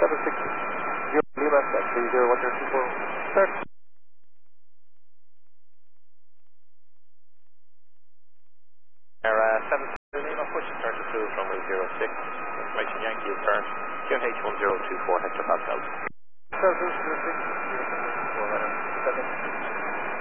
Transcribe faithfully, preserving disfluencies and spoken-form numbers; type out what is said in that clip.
seven six zero Lima, that's three zero one zero two four. Start. Air uh, seven six zero Lima, push start to two from zero six. Information Yankee is current. Q N H one zero two four hectospace. seven six zero six.